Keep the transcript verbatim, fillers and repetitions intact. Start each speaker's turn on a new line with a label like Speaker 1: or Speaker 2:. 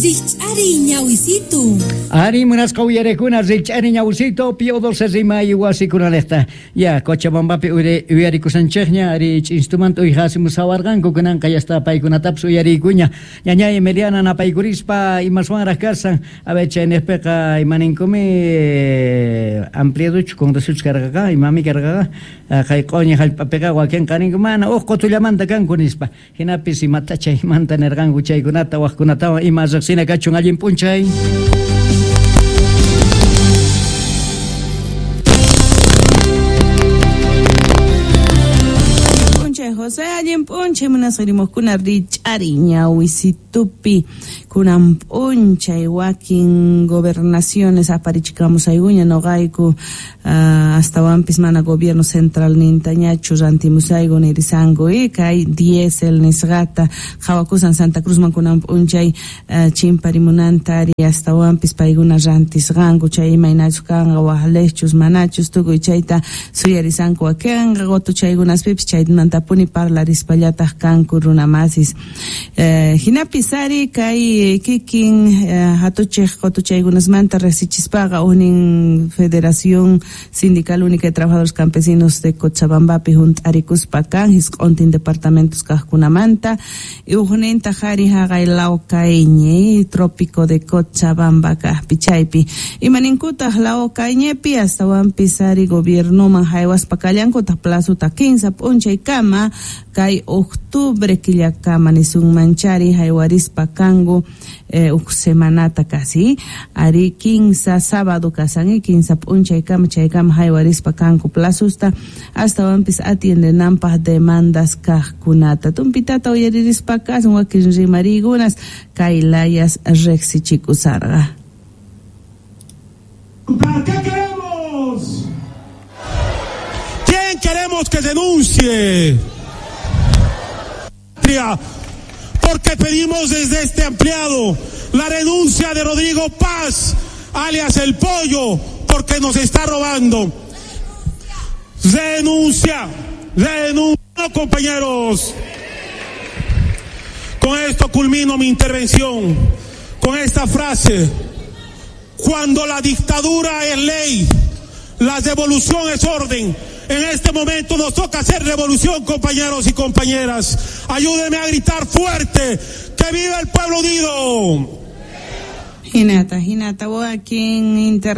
Speaker 1: Zich'ari ñawisito.
Speaker 2: Ari munasqa uyarekuna zich'ari ñawisito pio dulce rima iwasikunalejta. Ya Cochabambapi ure uyarikusanchikña ari ch'instrument uyhasi musawarqanku kunanqa yasta paykunatapas uyarikuña. Ñañay Emiliana napaykurispa imaswanraq karsan. A ver chaynejpiqa imaninkumi ampliaduchu congresuchu karqaqa imami karqaqa. Kay q'uñi hallp'apiqa wakin qaninki mana uq qutullamanta kanku nispa. Hinapis imata chaymanta nirqanku chaykunata waqkunatawa ima riqsina kachun allin p'unchay.
Speaker 3: José allin punche munasqirimos kuna rich'ari ñawisitupi kunan p'unchay wakin gobernaciones aparichikamus ayguña noqayku uh, hasta wampis mana gobierno central nintañachu rantimusaygu nirisangu y kay diesel nisqata hawakusan Santa Cruzman kunan p'unchay uh, chimparimunanta ari hasta wampis payguna rantisqanku chay imaynachu kanqa waqlechus manachus tukuy chayta suyarisanku wakinqa gotu chaykunaspipis chaymanta puni parlarispallataq kanku runamasis eh, hinapisari kay kikin eh, hatuchej qotuchaykunasmanta resichispaqa unin Federación Sindical Única de Trabajadores Campesinos de Cochabambapi junt'arikuspa kan hisq'untin departamentos kaqkunamanta y ujuninta qhari haqay Laucañe Trópico de Cochabamba kaqpi chaypi imaninkutaq Laucañepi hasta wampisari gobiernoman haywaspa kallankutaq plazuta quince p'unchay kama kay octubre killakama nisunmanchari haywarispa kangu eh, uk semanata kasi ari quince sábado kasangi quince p'unchay kama chaykama haywarispa kanku plasusta hasta wampis atiendenanpaq demandas kaqkunata tumpitata uyaririspa kasun wakin rimarigunas kay layas reqsichikusarqa.
Speaker 4: ¿Para qué queremos? ¿Quién queremos que denuncie? Porque pedimos desde este ampliado la renuncia de Rodrigo Paz, alias El Pollo, porque nos está robando. Renuncia, renuncia, compañeros. Con esto culmino mi intervención, con esta frase: cuando la dictadura es ley, la devolución es orden. En este momento nos toca hacer revolución, compañeros y compañeras. Ayúdenme a gritar fuerte: ¡que viva el pueblo unido!
Speaker 3: Hinata, hinata, wo aquí en Inter